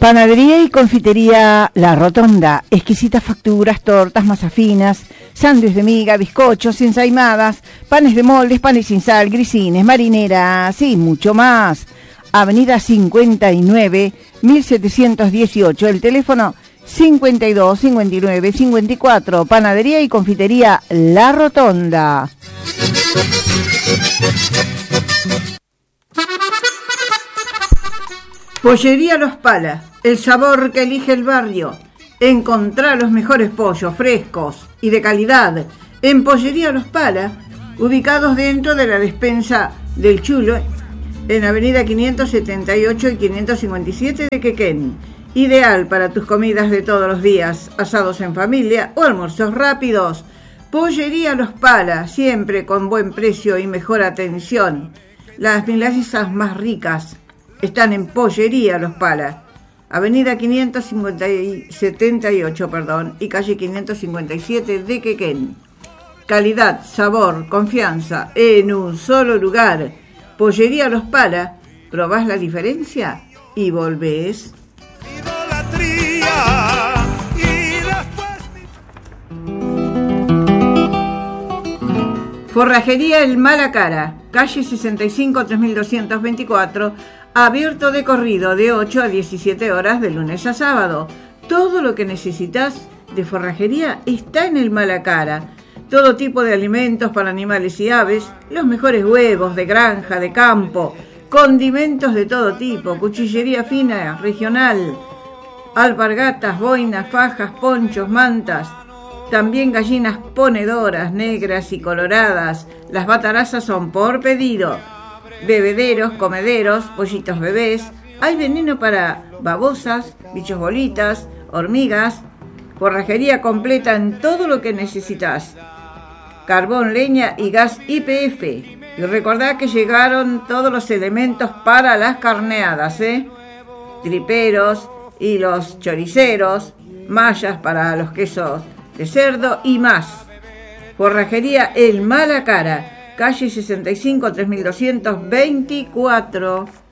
Panadería y confitería La Rotonda. Exquisitas facturas, tortas, masas finas, sándwiches de miga, bizcochos, ensaimadas, panes de moldes, panes sin sal, grisines, marineras y mucho más. Avenida 59, 1718. El teléfono 52 59 54. Panadería y confitería La Rotonda. Pollería Los Palas, el sabor que elige el barrio. Encontrá los mejores pollos frescos y de calidad en Pollería Los Palas, ubicados dentro de la despensa del Chulo, en avenida 578 y 557 de Quequén. Ideal para tus comidas de todos los días, asados en familia o almuerzos rápidos. Pollería Los Palas, siempre con buen precio y mejor atención. Las milanesas más ricas están en Pollería Los Palas, avenida 578 y calle 557 de Quequén. Calidad, sabor, confianza en un solo lugar. Pollería Los Palas, probás la diferencia y volvés. Forrajería El Mala Cara, calle 65 3224, abierto de corrido de 8 a 17 horas de lunes a sábado. Todo lo que necesitas de forrajería está en El Mala Cara. Todo tipo de alimentos para animales y aves, los mejores huevos de granja, de campo, condimentos de todo tipo, cuchillería fina, regional, alpargatas, boinas, fajas, ponchos, mantas. También gallinas ponedoras, negras y coloradas. Las batarazas son por pedido. Bebederos, comederos, pollitos bebés. Hay veneno para babosas, bichos bolitas, hormigas. Forrajería completa en todo lo que necesitas. Carbón, leña y gas YPF. Y recordá que llegaron todos los elementos para las carneadas, triperos y los choriceros, mallas para los quesos de cerdo y más. Forrajería El Mala Cara, calle 65 3224.